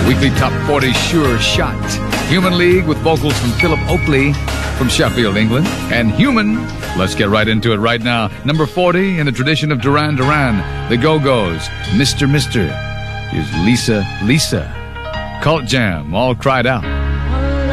Weekly Top 40 Sure Shot. Human League with vocals from Philip Oakley from Sheffield, England. And Human, let's get right into it right now. Number 40 in the tradition of Duran Duran, the Go-Go's, Mr. Here's Lisa. Cult Jam, all cried out.